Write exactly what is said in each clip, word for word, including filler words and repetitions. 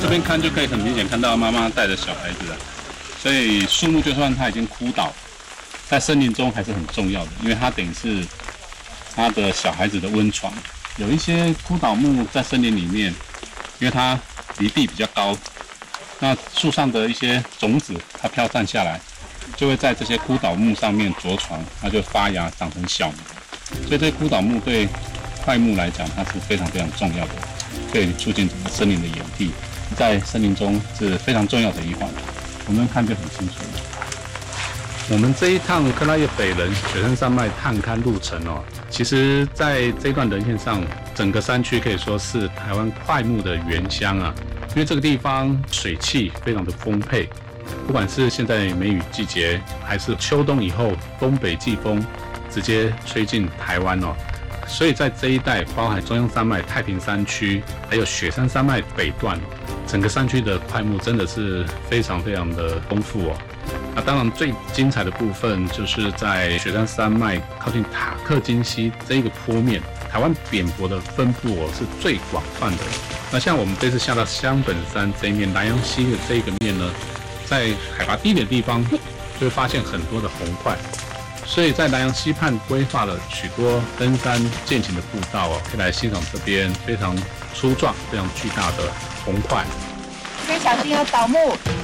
这边看就可以很明显看到妈妈带着小孩子了。所以树木就算它已经枯倒，在森林中还是很重要的，因为它等于是它的小孩子的温床。有一些枯倒木在森林里面，因为它离地比较高，那树上的一些种子它飘散下来，就会在这些枯倒木上面着床，它就发芽长成小苗。所以这些枯倒木对块木来讲，它是非常非常重要的，可以促进整个森林的演替，在森林中是非常重要的一环。我们看就很清楚了。我们这一趟克拉叶北人雪山山脉探勘路程哦，其实在这段人线上，整个山区可以说是台湾块木的原乡啊，因为这个地方水汽非常的丰沛，不管是现在梅雨季节，还是秋冬以后东北季风直接吹进台湾哦，所以在这一带，包含中央山脉、太平山区，还有雪山山脉北段，整个山区的块木真的是非常非常的丰富哦。那当然，最精彩的部分就是在雪山山脉靠近塔克金溪这一个坡面，台湾扁柏的分布哦是最广泛的。那像我们这次下到香本山这一面南洋溪的这一个面呢，在海拔低一点的地方，就会发现很多的红块。所以在南洋溪畔规划了许多登山健行的步道哦，可以来欣赏这边非常粗壮、非常巨大的红块。 这边小心有倒木。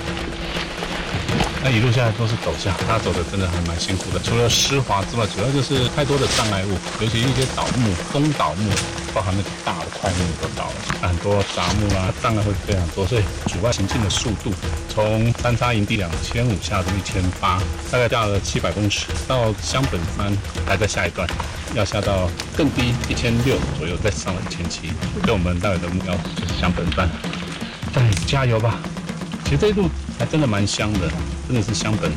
那一路下来都是陡下，他走的真的还蛮辛苦的。除了湿滑之外，主要就是太多的障碍物，尤其一些倒木、风倒木，包含那个大的块木都倒了，很多杂木啊，障碍会非常多，所以阻碍行进的速度，从三叉营地两千五下到一千八，大概下了七百公尺，到香本山还在下一段，要下到更低一千六左右，再上了一千七，所以我们待会的目标就是香本山，再加油吧！其实这一路还真的蛮香的，真的是香本。